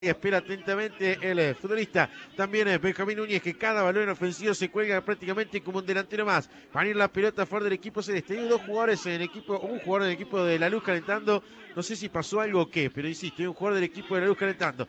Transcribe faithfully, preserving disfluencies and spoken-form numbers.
Espera atentamente el eh, futbolista. También es Benjamín Núñez, que cada balón ofensivo se cuelga prácticamente como un delantero más. Van a ir la pelota a favor del equipo celeste. Hay dos jugadores en el equipo, un jugador del equipo de la Luz calentando. No sé si pasó algo o qué, pero insisto, hay un jugador del equipo de la Luz calentando.